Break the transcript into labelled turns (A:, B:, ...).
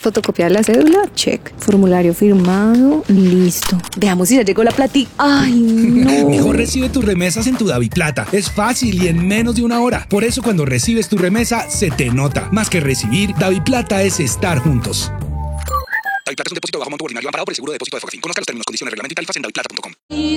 A: Fotocopiar la cédula, check. Formulario firmado, listo. Veamos si ya llegó la platica. ¡Ay, no!
B: Mejor recibe tus remesas en tu DaviPlata. Es fácil y en menos de una hora. Por eso cuando recibes tu remesa, se te nota. Más que recibir, DaviPlata es estar juntos. DaviPlata es un depósito de bajo monto ordinario amparado por el seguro de depósito de Focafin. Conozca los términos, condiciones, reglamento y tarifas en daviplata.com.